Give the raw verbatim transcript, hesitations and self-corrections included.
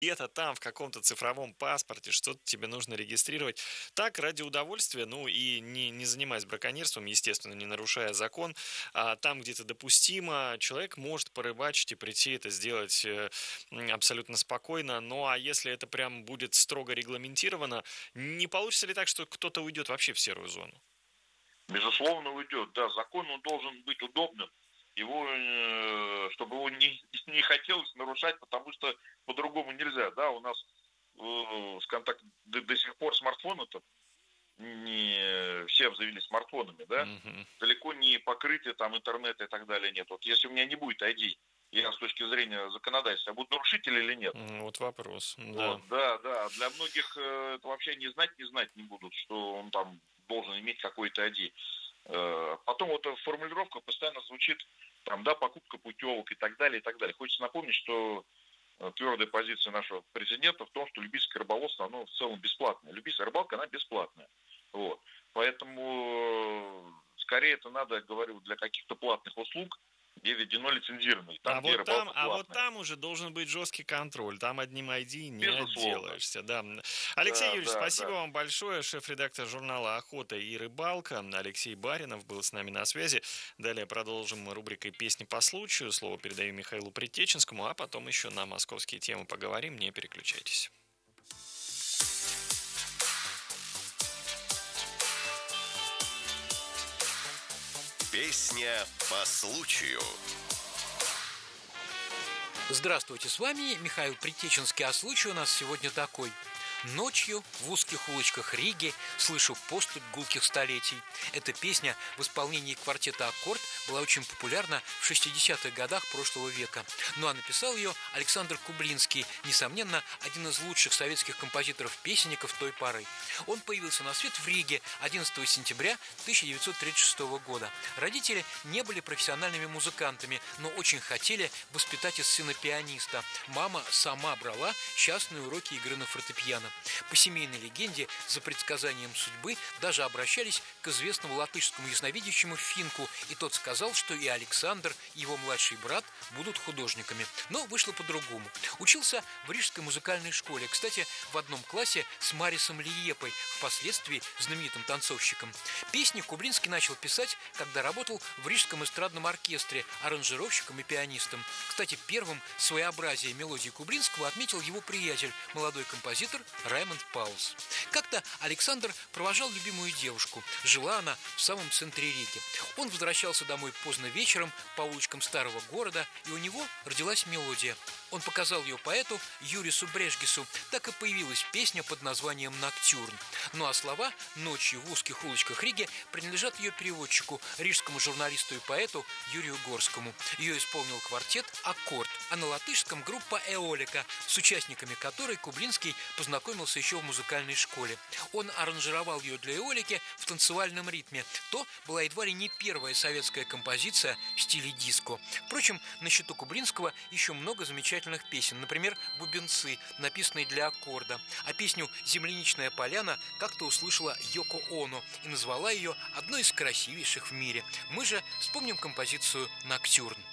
где-то там в каком-то цифровом паспорте что-то тебе нужно регистрировать. Так, ради удовольствия, ну и не, не занимаясь браконьерством, естественно, не нарушая закон, а там, где это допустимо, человек может порыбачить и прийти это сделать э, м, абсолютно спокойно. Ну а если это прям будет строго регламентировано, не получится ли так, что кто-то уйдет вообще в серую зону? Безусловно, уйдет. Да, закон он должен быть удобным. Его, э, чтобы его не, не хотелось нарушать, потому что по-другому нельзя. Да, у нас, э, скажем так, до, до сих пор смартфоны-то не все обзавелись смартфонами, да, Мгм. далеко не покрытие там интернета и так далее нет. Вот если у меня не будет ай ди, я с точки зрения законодательства, я буду нарушитель или нет? М, Вот вопрос, да. Вот, да, да. Для многих э, это вообще не знать, не знать не будут, что он там должен иметь какой-то ай ди. Э, Потом вот эта формулировка постоянно звучит, там, да, покупка путевок и так далее, и так далее. Хочется напомнить, что э, твердая позиция нашего президента в том, что любительское рыболовство, оно в целом бесплатное. Любительская рыбалка, она бесплатная. Вот. Поэтому э, скорее это надо, говорю, для каких-то платных услуг, где введено лицензирование, там, А где вот там, рыбалка а вот платная. там уже должен быть жесткий контроль. Там одним ай ди не Безусловно. отделаешься, да. Алексей Да, Юрьевич, да, спасибо да. вам большое. Шеф-редактор журнала «Охота и рыбалка» Алексей Баринов был с нами на связи. Далее продолжим рубрикой «Песни по случаю». Слово передаю Михаилу Притеченскому, а потом еще на московские темы поговорим. Не переключайтесь. Песня по случаю. Здравствуйте, с вами Михаил Притеченский, а случай у нас сегодня такой. Ночью в узких улочках Риги слышу поступь гулких столетий. Эта песня в исполнении квартета «Аккорд» была очень популярна в шестидесятых годах прошлого века. Ну а написал ее Александр Кублинский, несомненно, один из лучших советских композиторов-песенников той поры. Он появился на свет в Риге одиннадцатого сентября тысяча девятьсот тридцать шестого года. Родители не были профессиональными музыкантами, но очень хотели воспитать из сына пианиста. Мама сама брала частные уроки игры на фортепиано. По семейной легенде, за предсказанием судьбы даже обращались к известному латышскому ясновидящему Финку, и тот сказал, что и Александр, и его младший брат будут художниками. Но вышло по-другому. Учился в Рижской музыкальной школе, кстати, в одном классе с Марисом Лиепой, впоследствии знаменитым танцовщиком. Песни Кублинский начал писать, когда работал в Рижском эстрадном оркестре, аранжировщиком и пианистом. Кстати, первым своеобразие мелодии Кублинского отметил его приятель, молодой композитор Раймонд Паулс. Как-то Александр провожал любимую девушку. Жила она в самом центре Риги. Он возвращался домой поздно вечером по улочкам старого города, и у него родилась мелодия. Он показал ее поэту Юрису Брешгесу. Так и появилась песня под названием «Ноктюрн». Ну а слова «Ночью в узких улочках Риги» принадлежат ее переводчику, рижскому журналисту и поэту Юрию Горскому. Ее исполнил квартет «Аккорд», а на латышском группа «Эолика», с участниками которой Кублинский познакомился еще в музыкальной школе. Он аранжировал ее для «Эолики» в танцевальном ритме. То была едва ли не первая советская композиция в стиле диско. Впрочем, на счету Кублинского еще много замечательных песен. Например, «Бубенцы», написанные для аккорда. А песню «Земляничная поляна» как-то услышала Йоко Оно и назвала ее одной из красивейших в мире. Мы же вспомним композицию «Ноктюрн».